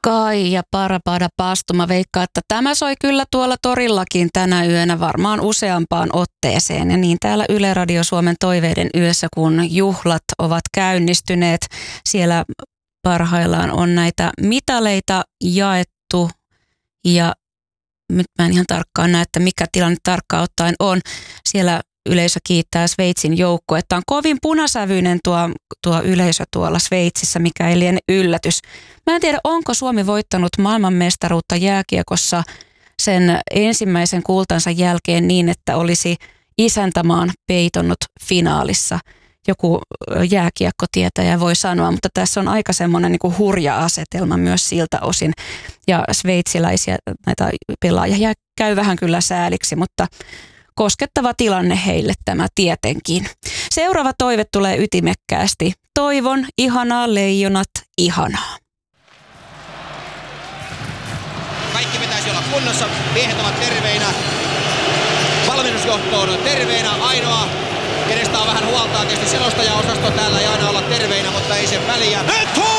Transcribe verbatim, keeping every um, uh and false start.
Kaija Parapada Pastuma veikkaa, että tämä soi kyllä tuolla torillakin tänä yönä varmaan useampaan otteeseen. Ja niin täällä Yle Radio Suomen toiveiden yössä, kun juhlat ovat käynnistyneet. Siellä parhaillaan on näitä mitaleita jaettu ja nyt mä en ihan tarkkaan näe, että mikä tilanne tarkkaan ottaen on. Siellä yleisö kiittää Sveitsin joukkuetta. On kovin punasävyinen tuo, tuo yleisö tuolla Sveitsissä, mikä ei liene yllätys. Mä en tiedä, onko Suomi voittanut maailmanmestaruutta jääkiekossa sen ensimmäisen kultansa jälkeen niin, että olisi isäntämaan peitonnut finaalissa. Joku jääkiekkotietäjä voi sanoa, mutta tässä on aika semmoinen niin kuin hurja asetelma myös siltä osin. Ja sveitsiläisiä näitä pelaajia käy vähän kyllä sääliksi, mutta koskettava tilanne heille tämä tietenkin. Seuraava toive tulee ytimekkäästi. Toivon ihanaa leijonat, ihanaa. Kaikki pitäisi olla kunnossa. Miehet ovat terveinä. Valmennusjohto on terveinä. Ainoa, kenestä on vähän huoltaa, tietysti selostajaosasto täällä ei aina olla terveinä, mutta ei sen väliä. Nyt